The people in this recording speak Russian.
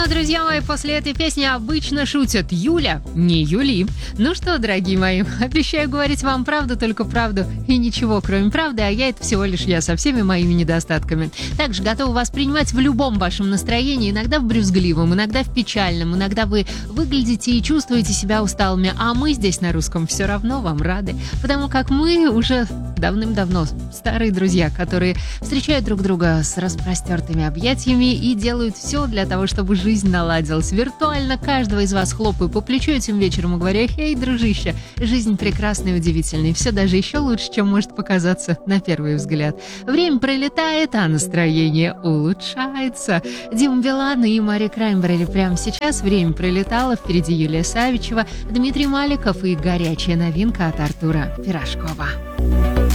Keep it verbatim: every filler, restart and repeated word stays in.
друзья мои, после этой песни обычно шутят: Юля, не Юли. Ну что, дорогие мои, обещаю говорить вам правду, только правду и ничего, кроме правды, а я — это всего лишь я со всеми моими недостатками. Также готова вас принимать в любом вашем настроении, иногда в брюзгливом, иногда в печальном, иногда вы выглядите и чувствуете себя усталыми, а мы здесь на русском все равно вам рады, потому как мы уже давным-давно старые друзья, которые встречают друг друга с распростертыми объятиями и делают все для того, чтобы жизнь наладилась. Виртуально каждого из вас хлопаю по плечу этим вечером и говорю: «Эй, дружище, жизнь прекрасна и удивительна, и все даже еще лучше, чем может показаться на первый взгляд. Время пролетает, а настроение улучшается». Дима Билан и Мари Краймбрери прямо сейчас. Время пролетало, впереди Юлия Савичева, Дмитрий Маликов и горячая новинка от Артура Пирожкова.